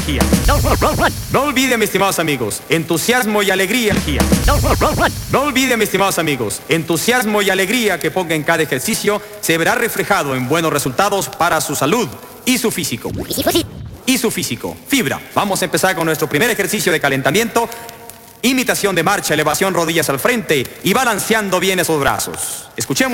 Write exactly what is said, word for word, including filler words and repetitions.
No olviden, mis estimados amigos, entusiasmo y alegría. No olviden, mis estimados amigos, entusiasmo y alegría que ponga en cada ejercicio se verá reflejado en buenos resultados para su salud y su físico. Y su físico. Fibra. Vamos a empezar con nuestro primer ejercicio de calentamiento. Imitación de marcha, elevación rodillas al frente y balanceando bien esos brazos. Escuchemos.